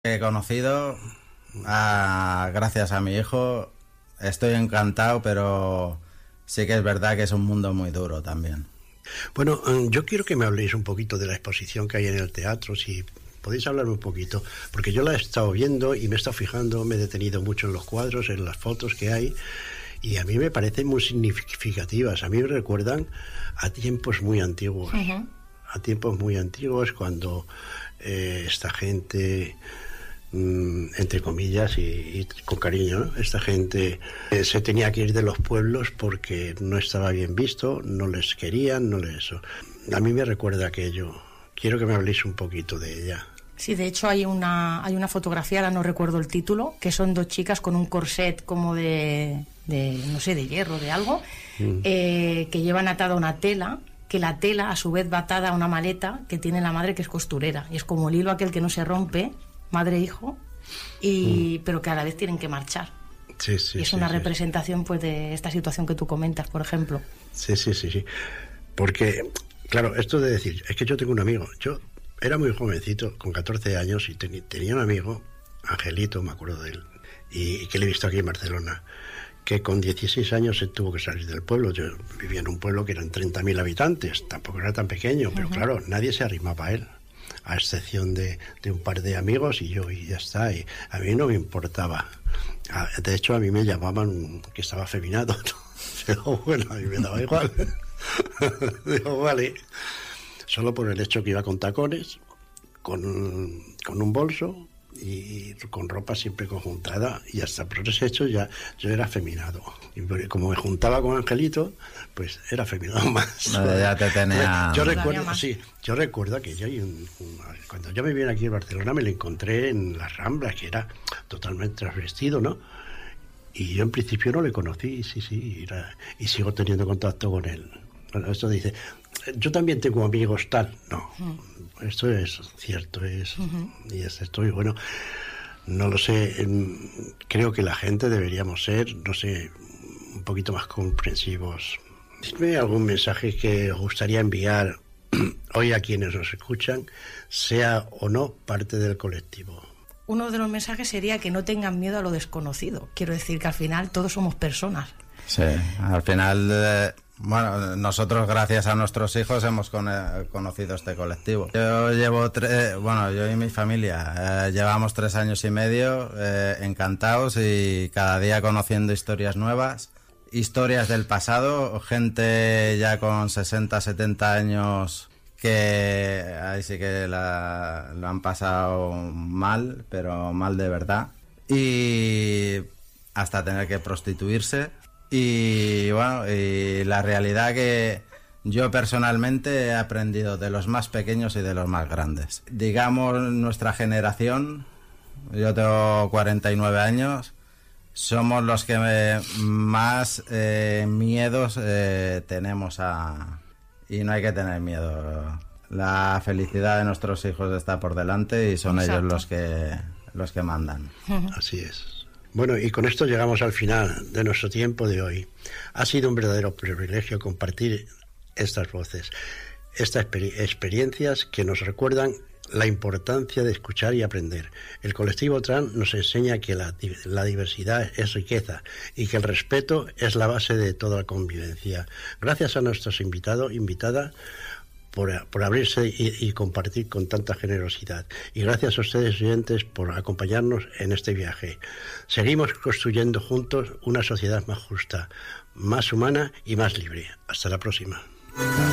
He conocido, gracias a mi hijo, estoy encantado, pero sí que es verdad que es un mundo muy duro también. Bueno, yo quiero que me habléis un poquito de la exposición que hay en el teatro, si podéis hablar un poquito, porque yo la he estado viendo y me he estado fijando, me he detenido mucho en los cuadros, en las fotos que hay, y a mí me parecen muy significativas. A mí me recuerdan a tiempos muy antiguos, cuando esta gente, entre comillas y con cariño, ¿no? Esta gente se tenía que ir de los pueblos porque no estaba bien visto, no les querían, a mí me recuerda aquello. Quiero que me habléis un poquito de ella. Sí, de hecho hay una fotografía, ahora no recuerdo el título, que son dos chicas con un corset como de no sé, de hierro, de algo, que llevan atada una tela, que la tela a su vez va atada a una maleta que tiene la madre, que es costurera, y es como el hilo aquel que no se rompe, madre e hijo, pero que a la vez tienen que marchar. Sí, y es una representación pues de esta situación que tú comentas, por ejemplo. Sí. Porque, claro, esto de decir, es que yo tengo un amigo, yo era muy jovencito, con 14 años, y tenía un amigo, Angelito, me acuerdo de él, y que le he visto aquí en Barcelona, que con 16 años se tuvo que salir del pueblo. Yo vivía en un pueblo que eran 30.000 habitantes, tampoco era tan pequeño, pero claro, nadie se arrimaba a él, a excepción de un par de amigos y yo, y ya está, y a mí no me importaba. De hecho, a mí me llamaban que estaba afeminado, pero bueno, a mí me daba igual. Digo, vale, solo por el hecho que iba con tacones, con un bolso y con ropa siempre conjuntada, y hasta por ese hecho ya yo era afeminado, y como me juntaba con Angelito, pues era afeminado más. No, ya te tenía... Yo recuerdo que yo cuando yo me vine aquí en Barcelona me lo encontré en las Ramblas, que era totalmente transvestido, ¿no? Y yo en principio no le conocí, y sigo teniendo contacto con él. Bueno, esto dice, yo también tengo amigos tal, no, esto es cierto, y es esto, y bueno, no lo sé, creo que la gente deberíamos ser, no sé, un poquito más comprensivos. Dime algún mensaje que os gustaría enviar hoy a quienes nos escuchan, sea o no parte del colectivo. Uno de los mensajes sería que no tengan miedo a lo desconocido. Quiero decir que al final todos somos personas. Sí, al final... Bueno, nosotros gracias a nuestros hijos hemos conocido este colectivo. Yo y mi familia llevamos 3 años y medio encantados, y cada día conociendo historias nuevas, historias del pasado, gente ya con 60, 70 años que ahí sí que lo han pasado mal, pero mal de verdad, y hasta tener que prostituirse. Y bueno, y la realidad que yo personalmente he aprendido de los más pequeños y de los más grandes. Digamos, nuestra generación, yo tengo 49 años, somos los que más miedos tenemos y no hay que tener miedo. La felicidad de nuestros hijos está por delante y son Exacto. Ellos los que mandan. Así es. Bueno, y con esto llegamos al final de nuestro tiempo de hoy. Ha sido un verdadero privilegio compartir estas voces, estas experiencias que nos recuerdan la importancia de escuchar y aprender. El colectivo Trans nos enseña que la diversidad es riqueza y que el respeto es la base de toda convivencia. Gracias a nuestros invitadas, por abrirse y compartir con tanta generosidad. Y gracias a ustedes, oyentes, por acompañarnos en este viaje. Seguimos construyendo juntos una sociedad más justa, más humana y más libre. Hasta la próxima.